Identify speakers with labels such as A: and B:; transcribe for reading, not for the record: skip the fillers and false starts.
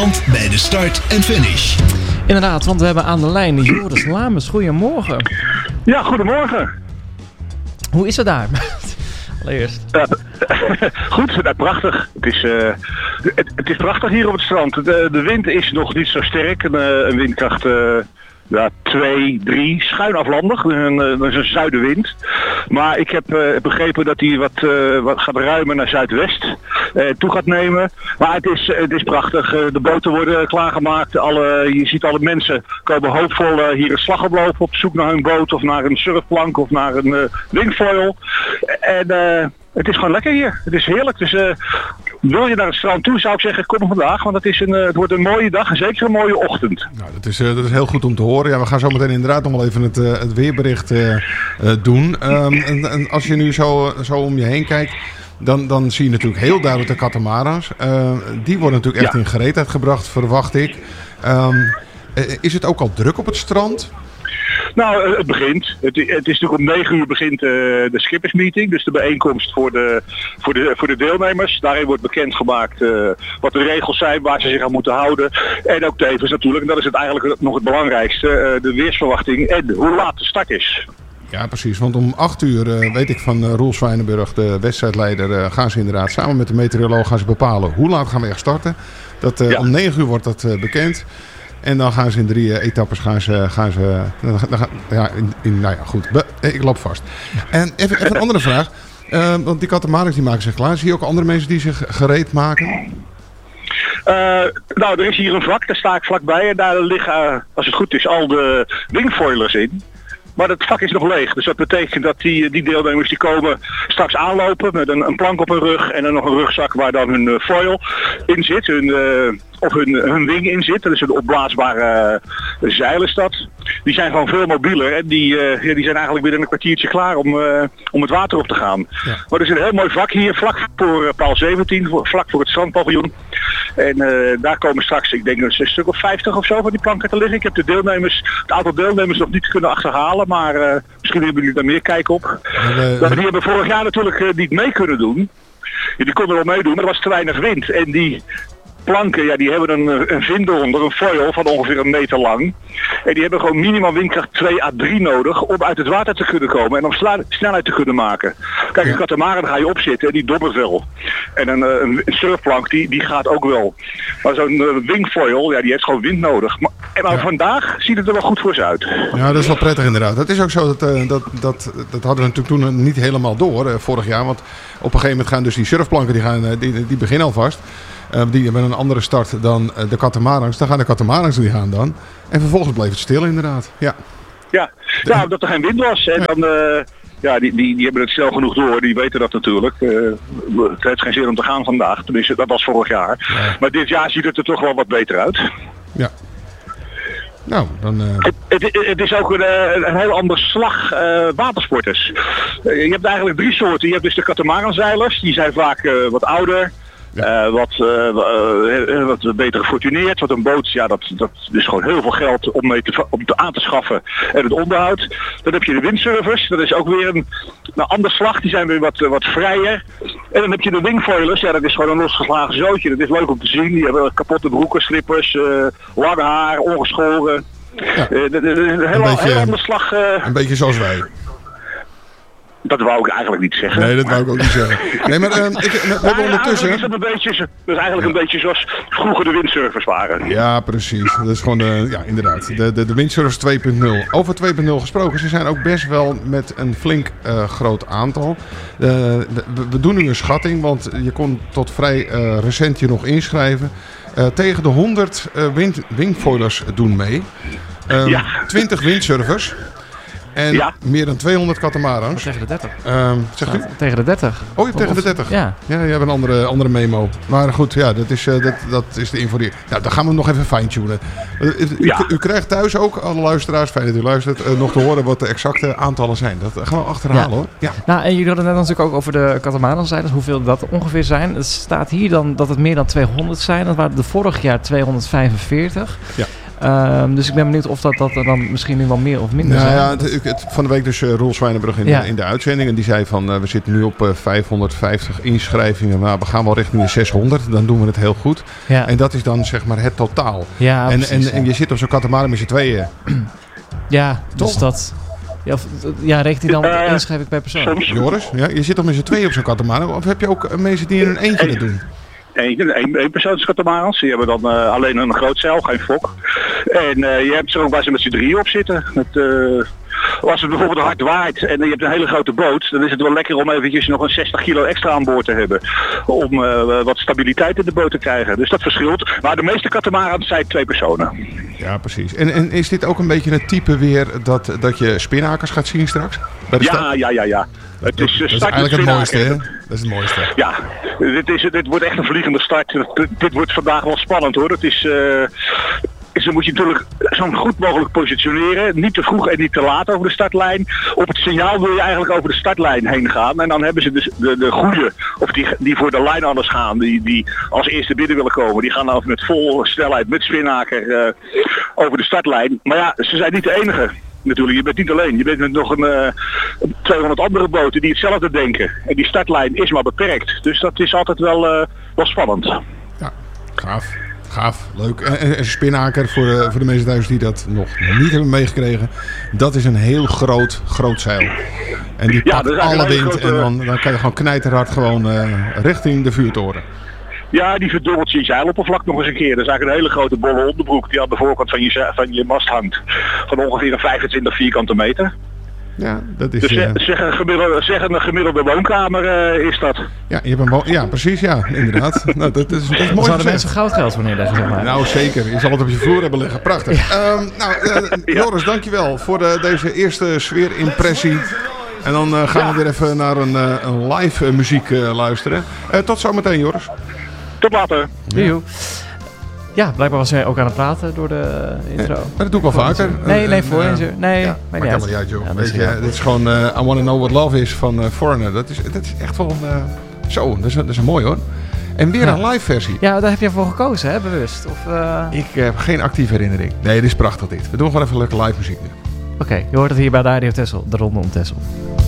A: strand bij de start en finish.
B: Inderdaad, want we hebben aan de lijn Joris Lamers. Goedemorgen.
C: Ja, goedemorgen.
B: Hoe is het daar? Allereerst.
C: Goed, prachtig. Het is prachtig hier op het strand. De wind is nog niet zo sterk. Een windkracht 2, 3, schuin aflandig. Dat is een zuidenwind. Maar ik heb begrepen dat hij wat gaat ruimen naar zuidwest. Toe gaat nemen. Maar het is prachtig. De boten worden klaargemaakt. Je ziet alle mensen komen hoopvol hier een slag oplopen op zoek naar hun boot of naar een surfplank of naar een wingfoil. En het is gewoon lekker hier. Het is heerlijk. Dus wil je naar het strand toe, zou ik zeggen, kom vandaag. Want het wordt een mooie dag en zeker een mooie ochtend.
D: Nou, dat is heel goed om te horen. Ja, we gaan zo meteen inderdaad nog wel even het weerbericht doen. En als je nu zo om je heen kijkt, dan zie je natuurlijk heel duidelijk de katamarans. Die worden natuurlijk echt in gereedheid gebracht, verwacht ik. Is het ook al druk op het strand?
C: Nou, het begint. Het is natuurlijk om 9 uur begint de schippersmeeting. Dus de bijeenkomst voor de deelnemers. Daarin wordt bekendgemaakt wat de regels zijn, waar ze zich aan moeten houden. En ook tevens natuurlijk, en dat is het eigenlijk nog het belangrijkste, de weersverwachting en hoe laat de start is.
D: Ja, precies. Want om 8 uur weet ik van Roel Zwijnenburg, de wedstrijdleider, gaan ze inderdaad samen met de meteoroloog gaan ze bepalen hoe laat gaan we echt starten. Om 9 uur wordt dat bekend. En dan gaan ze in 3 etappes goed. Ik loop vast. En even een andere vraag. Want die katamarans die maken zich klaar. Zie je ook andere mensen die zich gereed maken?
C: Nou, er is hier een vak. Daar sta ik vlakbij. En daar liggen, als het goed is, al de wingfoilers in. Maar het vak is nog leeg. Dus dat betekent dat die deelnemers die komen straks aanlopen met een plank op hun rug en dan nog een rugzak waar dan hun foil in zit. Hun wing in zit. Dat is een opblaasbare zeilenstad. Die zijn gewoon veel mobieler en die zijn eigenlijk binnen een kwartiertje klaar om het water op te gaan. Ja. Maar er is een heel mooi vak hier, vlak voor paal 17, vlak voor het strandpaviljoen. En daar komen straks, ik denk een stuk of 50 of zo van die planken te liggen. Ik heb het aantal deelnemers nog niet kunnen achterhalen, maar misschien hebben jullie daar meer kijk op. Die hebben vorig jaar natuurlijk niet mee kunnen doen. Die konden wel meedoen, maar er was te weinig wind. En die planken, die hebben een vin eronder, een foil van ongeveer 1 meter lang. En die hebben gewoon minimaal windkracht 2 à 3 nodig om uit het water te kunnen komen en om snelheid te kunnen maken. Kijk, een katamaran ga je opzitten en die dobbert wel. En een surfplank die gaat ook wel. Maar zo'n wingfoil, die heeft gewoon wind nodig. Maar vandaag ziet het er wel goed voor ze uit.
D: Ja, dat is wel prettig inderdaad. Het is ook zo dat hadden we natuurlijk toen niet helemaal door vorig jaar. Want op een gegeven moment gaan dus die surfplanken die beginnen alvast. Die hebben een andere start dan de katamarans. Dan gaan de katamarans die gaan dan. En vervolgens bleef het stil inderdaad. Ja,
C: omdat er geen wind was. En dan, die hebben het snel genoeg door. Die weten dat natuurlijk. Het heeft geen zin om te gaan vandaag. Tenminste, dat was vorig jaar. Ja. Maar dit jaar ziet het er toch wel wat beter uit.
D: Ja. Nou, dan...
C: Het is ook een heel ander slag watersporters. Je hebt eigenlijk 3 soorten. Je hebt dus de katamaranzeilers. Die zijn vaak wat ouder. Ja. Wat beter gefortuneerd. Want een boot, dat is gewoon heel veel geld om aan te schaffen en het onderhoud. Dan heb je de windsurfers. Dat is ook weer een ander slag. Die zijn weer wat vrijer. En dan heb je de wingfoilers. Ja, dat is gewoon een losgeslagen zootje. Dat is leuk om te zien. Die hebben kapotte broeken, slippers, lang haar, ongeschoren. Ja. Een heel ander slag.
D: Een beetje zoals wij.
C: Dat wou ik eigenlijk niet zeggen.
D: Nee, dat wou ik ook niet zeggen. Nee, maar we hebben ondertussen...
C: Dat is eigenlijk een beetje zoals vroeger de windsurfers waren.
D: Ja, precies. Dat is gewoon inderdaad. De windsurfers 2.0. Over 2.0 gesproken. Ze zijn ook best wel met een flink groot aantal. We doen nu een schatting, want je kon tot vrij recent je nog inschrijven. Tegen de 100 wingfoilers doen mee. 20 windsurfers. En meer dan 200 katamarans.
B: Tegen de 30.
D: Zegt u?
B: Tegen de 30.
D: Oh, je hebt tegen de 30?
B: Ja.
D: Ja, je hebt een andere memo. Maar goed, dat is de info die... Nou, dan gaan we nog even fine-tunen. U krijgt thuis ook, alle luisteraars, fijn dat u luistert, nog te horen wat de exacte aantallen zijn. Dat gaan we achterhalen hoor. Ja.
B: Nou, en jullie hadden net natuurlijk ook over de katamaranzeilers, hoeveel dat ongeveer zijn. Het staat hier dan dat het meer dan 200 zijn. Dat waren er vorig jaar 245.
D: Ja.
B: Dus ik ben benieuwd of dat er dan misschien nu wel meer of minder
D: Nou
B: zijn.
D: ja, van de week dus Roel Zwijnenbrug in de uitzending. En die zei van, we zitten nu op 550 inschrijvingen. Maar we gaan wel richting de 600. Dan doen we het heel goed.
B: Ja.
D: En dat is dan zeg maar het totaal.
B: Ja, precies,
D: en je zit op zo'n katamaran met z'n tweeën.
B: Ja, dus
D: Toch?
B: dat... Ja, rekent hij dan inschrijving per persoon?
C: Soms
D: Joris, ja, je zit toch met z'n tweeën op zo'n katamaran? Of heb je ook mensen die in een eentje dat doen?
C: één persoonskatamarans. Die hebben dan alleen een groot zeil, geen fok. En je hebt ze ook waar ze met z'n drieën op zitten. Als het bijvoorbeeld hard waait en je hebt een hele grote boot, dan is het wel lekker om eventjes nog een 60 kilo extra aan boord te hebben. Om wat stabiliteit in de boot te krijgen. Dus dat verschilt. Maar de meeste katamarans zijn 2 personen.
D: Ja, precies. En is dit ook een beetje het type weer dat je spinakers gaat zien straks?
C: Ja. Het is,
D: dat is eigenlijk het mooiste, hè? Dat is het mooiste.
C: Ja, dit wordt echt een vliegende start. Dit wordt vandaag wel spannend, hoor. Het is... dan moet je natuurlijk zo goed mogelijk positioneren. Niet te vroeg en niet te laat over de startlijn. Op het signaal wil je eigenlijk over de startlijn heen gaan. En dan hebben ze dus de goede, of die voor de lijn anders gaan. Die als eerste binnen willen komen. Die gaan dan met vol snelheid, met spinnaker over de startlijn. Maar ja, ze zijn niet de enige. Natuurlijk, je bent niet alleen. Je bent met nog 200 andere boten die hetzelfde denken. En die startlijn is maar beperkt. Dus dat is altijd wel spannend.
D: Ja, gaaf, leuk. En spinnaker, voor de mensen thuis die dat nog niet hebben meegekregen. Dat is een heel groot zeil. En die pakt alle wind en dan kan je gewoon knijterhard richting de vuurtoren.
C: Ja, die verdubbelt je zeiloppervlak nog eens een keer. Dat is eigenlijk een hele grote bolle onderbroek die aan de voorkant van je mast hangt. Van ongeveer een 25 vierkante meter.
D: Ja, dat is...
C: Dus zeg een gemiddelde woonkamer is dat.
D: Ja, je hebt ja, precies, ja, inderdaad. Nou, dat is mooi.
B: Zouden mensen goudgeld voor neerleggen, zeg maar?
D: Nou, zeker. Je zal het op je vloer hebben liggen. Prachtig. Ja. Joris, dankjewel voor deze eerste sfeerimpressie. En dan gaan we weer even naar een live muziek luisteren. Tot zometeen, Joris.
C: Tot later.
B: Joejoe. Ja, blijkbaar was hij ook aan het praten door de intro.
D: Maar dat doe ik wel vaker.
B: Nee, voor en zo. Nee,
D: ja, maakt helemaal niet uit, joh. Weet je, dit is gewoon I Wanna Know What Love Is van Foreigner. Dat is echt wel dat is een mooi, hoor. En weer een live versie.
B: Ja, daar heb je voor gekozen, hè, bewust? Of,
D: Ik heb geen actieve herinnering. Nee, dit is prachtig dit. We doen gewoon even lekker live muziek nu.
B: Oké, je hoort het hier bij Radio Texel, de Ronde om Texel.